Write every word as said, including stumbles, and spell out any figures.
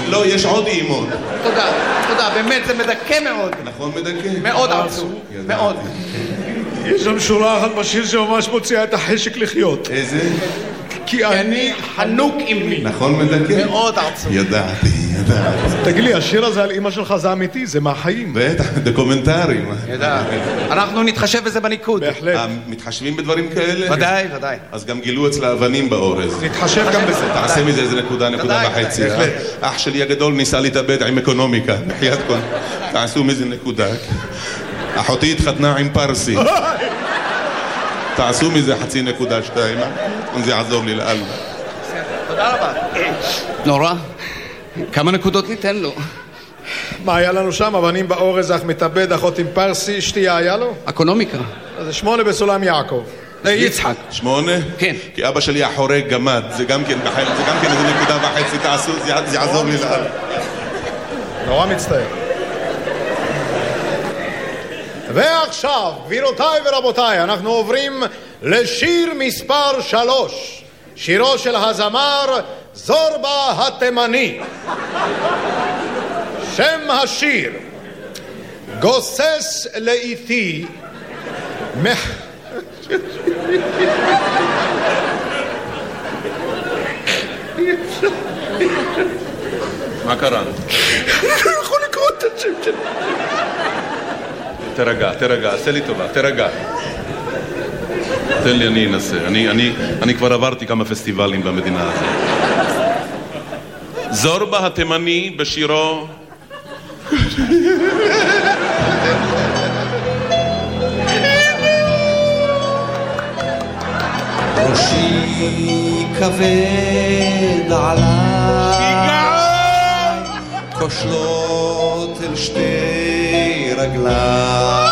לא, יש עוד אימות. תודה, תודה, באמת זה מדכא מאוד. נכון מדכא? מאוד עצוב, מאוד. יש שם שורה אחת בשיר שממש מוציאה את החשק לחיות. איזה? כי אני חנוק עמי. נכון מדכא? מאוד עצוב. ידעתי, ידעתי. תגיד לי, השיר הזה על אמא שלך זה אמיתי, זה מהחיים. בטח, דוקומנטרים. ידע. אנחנו נתחשב בזה בניקוד. בהחלט. מתחשבים בדברים כאלה? ודאי, ודאי. אז גם גילו אצלה אבנים באורז. נתחשב גם בזה. תעשה מזה איזה נקודה, נקודה וחצי. אח שלי הגדול ניסה להתאבד עם אקונומיקה. בחיית כל. תעשו מזה נקודה. אחותי התחתנה עם פרסי. תעשו מזה חצי נקודה שתיים. זה יעזור לי לאללה. תודה רבה. נורא. כמה נקודות ניתן לו? מה היה לנו שם? אבנים באורז, אך מתאבד, אחות עם פרסי, שתייה היה לו? אקונומיקה. זה שמונה בסולם יעקב. יצחק. שמונה? כן. כי אבא שלי החורג גמד. זה גם כן זה גם כן איזה נקודה וחצי. תעשו, זה יעזור לי לאללה. נורא מצטער. ועכשיו, גבירותיי ורבותיי, אנחנו עוברים לשיר מספר שלוש, שירו של הזמר זורבה התימני. שם השיר: גוסס לאיתי מח... מה קרה? אני יכול לקרוא את השם שלי. תרגע, תרגע, עשה לי טובה, תרגע. תן לי, אני אנסה. אני, אני, אני כבר עברתי כמה פסטיבלים במדינה הזאת. זורבה התימני בשירו... ראשי כבד עליי, כושלות אל שתי רגליי,